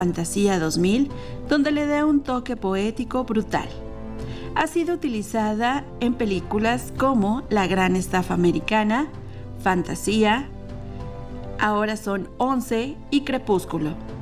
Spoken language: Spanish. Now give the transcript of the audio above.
Fantasía 2000, donde le da un toque poético brutal. Ha sido utilizada en películas como La Gran Estafa Americana, Fantasía, Ahora son 11 y Crepúsculo.